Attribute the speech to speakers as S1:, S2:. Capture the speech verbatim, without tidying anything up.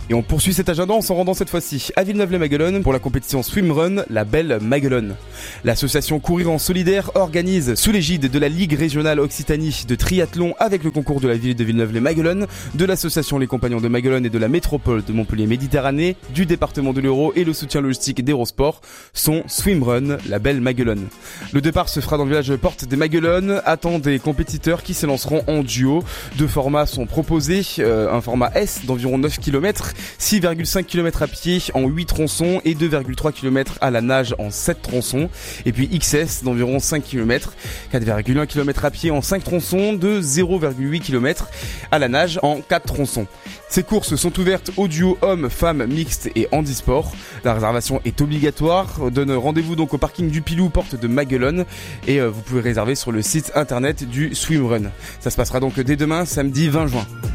S1: Et on poursuit cet agenda en s'en rendant cette fois-ci à Villeneuve-lès-Maguelone pour la compétition Swimrun, la Belle Maguelone. L'association Courir en Solidaire organise, sous l'égide de la Ligue régionale Occitanie de triathlon avec le concours de la ville de Villeneuve-lès-Maguelone, de l'association Les Compagnons de Maguelone et de la métropole de Montpellier-Méditerranée, du département de l'Hérault et le soutien logistique d'Hérosport, son Swimrun, la Belle Maguelone. Le départ se fera dans le village Porte des Maguelones, attend des compétiteurs qui s'élanceront en duo. Deux formats sont proposés, euh, un format S d'environ neuf kilomètres, six virgule cinq kilomètres à pied en huit tronçons et deux virgule trois kilomètres à la nage en sept tronçons. Et puis X S d'environ cinq kilomètres, quatre virgule un kilomètres à pied en cinq tronçons, de zéro virgule huit kilomètres à la nage en quatre tronçons. Ces courses sont ouvertes aux duos hommes, femmes, mixtes et handisport. La réservation est obligatoire. Donne rendez-vous donc au parking du Pilou, porte de Maguelone, et euh, vous pouvez réserver sur le site internet du Swimrun. Ça se passera donc dès demain, samedi vingt juin.